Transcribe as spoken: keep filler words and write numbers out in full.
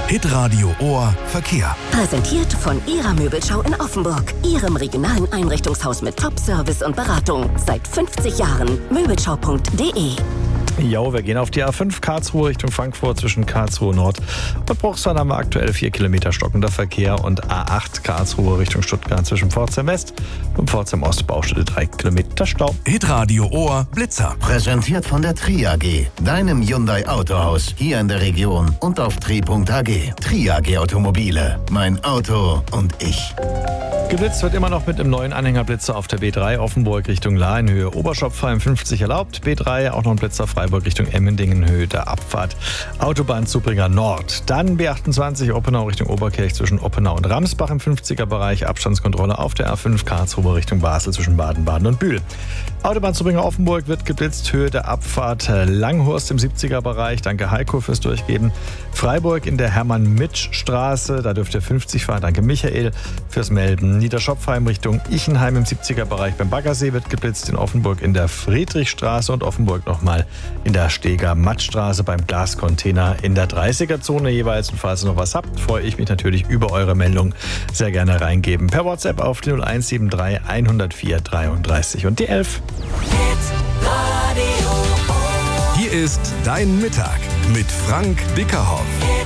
Hitradio Ohr Verkehr. Präsentiert von Ihrer Möbelschau in Offenburg. Ihrem regionalen Einrichtungshaus mit Top-Service und Beratung. Seit fünfzig Jahren. Möbelschau punkt de. Jo, wir gehen auf die A fünf Karlsruhe Richtung Frankfurt zwischen Karlsruhe Nord und Bruchsal haben wir aktuell vier Kilometer stockender Verkehr und A acht Karlsruhe Richtung Stuttgart zwischen Pforzheim West und Pforzheim Ost Baustelle drei Kilometer Stau. Hitradio Ohr Blitzer. Präsentiert von der Tri A G, deinem Hyundai Autohaus hier in der Region und auf tri punkt a g. Tri A G Automobile, mein Auto und ich. Geblitzt wird immer noch mit dem neuen Anhängerblitzer auf der B drei Offenburg Richtung Lahr in Höhe Oberschopfheim fünfzig erlaubt. B drei auch noch ein Blitzer Freiburg Richtung Emmendingen Höhe der Abfahrt. Autobahnzubringer Nord. Dann B achtundzwanzig Oppenau Richtung Oberkirch zwischen Oppenau und Ramsbach im fünfziger Bereich. Abstandskontrolle auf der A fünf Karlsruhe Richtung Basel zwischen Baden-Baden und Bühl. Autobahnzubringer Offenburg wird geblitzt. Höhe der Abfahrt Langhorst im siebziger Bereich. Danke Heiko fürs Durchgeben. Freiburg in der Hermann-Mitsch-Straße. Da dürft ihr fünfzig fahren. Danke Michael fürs Melden. Niederschopfheim Richtung Ichenheim im siebziger Bereich beim Baggersee wird geblitzt. In Offenburg in der Friedrichstraße und Offenburg nochmal in der Steger-Mattstraße beim Glascontainer in der dreißiger Zone jeweils. Und falls ihr noch was habt, freue ich mich natürlich über eure Meldung. Sehr gerne reingeben. Per WhatsApp auf null eins sieben drei hundertvier dreiunddreißig und die elf. Hier ist Dein Mittag mit Frank Dickerhoff.